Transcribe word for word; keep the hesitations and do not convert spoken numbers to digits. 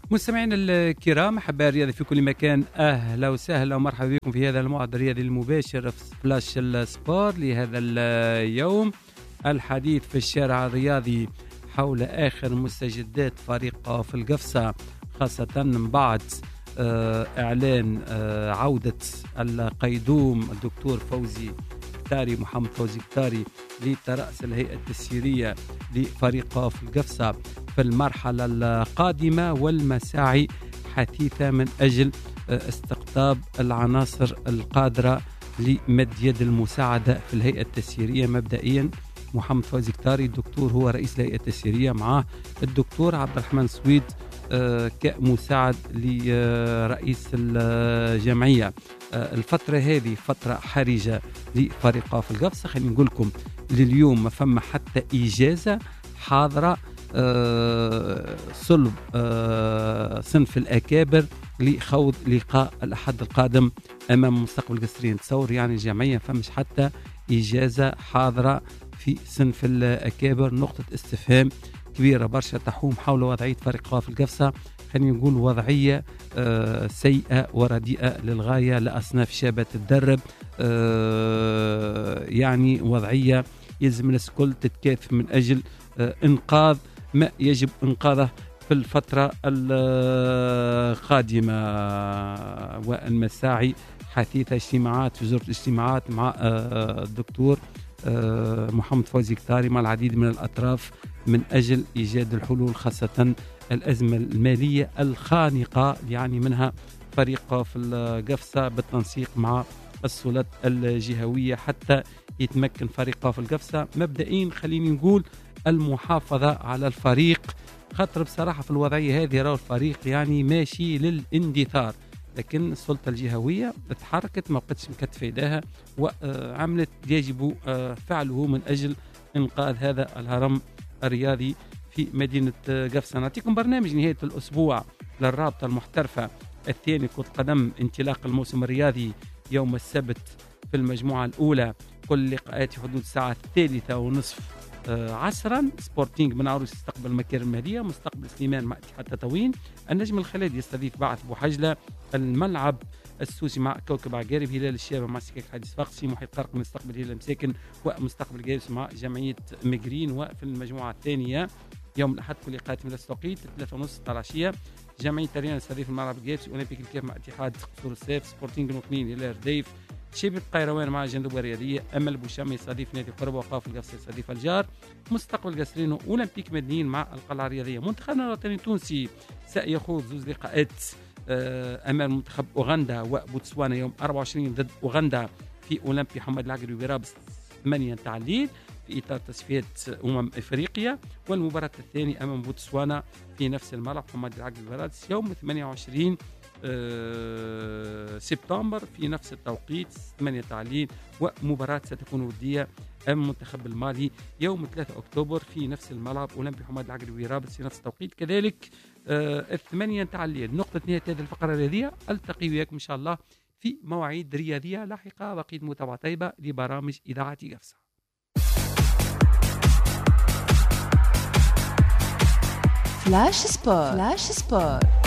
مستمعين الكرام، أحباء الرياضة في كل مكان، أهلا وسهلا ومرحبا بكم في هذا الموعد الرياضي المباشر في فلاش السبور لهذا اليوم. الحديث في الشارع الرياضي حول آخر مستجدات فريق في القفصة، خاصة من بعد إعلان عودة القيدوم الدكتور فوزي كتاري محمد فوزي كتاري لترأس الهيئة التسييرية لفريق في القفصة في المرحلة القادمة، والمساعي حثيثة من أجل استقطاب العناصر القادرة لمد يد المساعدة في الهيئة التسييرية. مبدئيا محمد فوزي كتاري الدكتور هو رئيس الهيئة التسييرية، معاه الدكتور عبد الرحمن سويد كمساعد لرئيس الجمعية. الفترة هذه فترة حرجة لفريق في القفصة. خلينا نقول لكم لليوم ما فما حتى إجازة حاضرة أه صلب أه صنف الأكابر لخوض لقاء الأحد القادم أمام مستقبل قصرين. تصور يعني الجمعية فمش حتى إجازة حاضرة في صنف الأكابر. نقطة استفهام كبيرة برشا تحوم حول وضعية فريق في القفصة. خلينا نقول وضعية أه سيئة ورديئة للغاية لأصناف شابة تدرب. أه يعني وضعية يلزم الناس الكل تتكاتف من أجل أه إنقاذ ما يجب إنقاذه في الفترة القادمة. والمساعي حثيثة اجتماعات في زورة الاجتماعات مع أه الدكتور أه محمد فوزي كتاري مع العديد من الأطراف من أجل إيجاد الحلول، خاصة الأزمة المالية الخانقة يعني منها فريق في القفصة بالتنسيق مع السلطات الجهوية حتى يتمكن فريق في القفصة. مبدئيا خليني نقول المحافظة على الفريق، خاطر بصراحة في الوضعية هذه رأوا الفريق يعني ماشي للاندثار، لكن السلطة الجهوية تحركت ما بقتش مكتفة يداها وعملت يجب فعله من أجل إنقاذ هذا الهرم الرياضي في مدينة قفصة. نعطيكم برنامج نهاية الأسبوع للرابطة المحترفة الثاني كرة قدم، انطلاق الموسم الرياضي يوم السبت في المجموعة الأولى، كل لقاءات في حدود الساعة الثالثة ونصف عصرا. سبورتينغ بن عروس يستقبل مكارم المهدية، مستقبل سليمان مع اتحاد تطاوين. النجم الخليدي يستضيف بعث بوحجلة. الملعب السوسي مع كوكب عقارب. هلال الشابة مع سكك حديث فقسي. محيط قرق مستقبل هلال مساكن ومستقبل جالس مع جمعية مجرين. وفي المجموعة الثانية يوم الأحد كل لقاءات من التوقيت ثلاثة ونص العشية، جمعية تريان يستضيف الملعب الجالس. أولمبيك الكيف مع اتحاد قصور السيف. سبورتينغ نوكنين هلال رديف. شبه قيروان مع جندوبة الرياضية. أمل بوشام يستضيف نادي قرب. وقاف القفص يستضيف الجار. مستقبل قصرين. أولمبيك مدنيين مع القلعة الرياضية. منتخبنا الوطني التونسي سيخوض زوج لقاءات أمام منتخب أوغندا وبوتسوانا يوم أربعة وعشرين ضد أوغندا في أولمبي حمد العقربي برابس ثمانية تاع الليل في إطار تصفيات أمم إفريقيا. والمباراة الثانية أمام بوتسوانا في نفس الملعب حمد العقربي برابس يوم ثمانية وعشرين سبتمبر في نفس التوقيت ثمانية تاع الليل. ومباراة ستكون ودية أمام منتخب المالي يوم ثلاثة أكتوبر في نفس الملعب أولمبي حمد العقربي رابط في نفس التوقيت كذلك الثمانية تاع الليل. نقطة نهاية هذه الفقرة الرياضية. ألتقي وياكم إن شاء الله في مواعيد رياضية لاحقة. بقيت متابعة طيبة لبرامج إذاعة قفصة. فلاش سبور. فلاش سبور.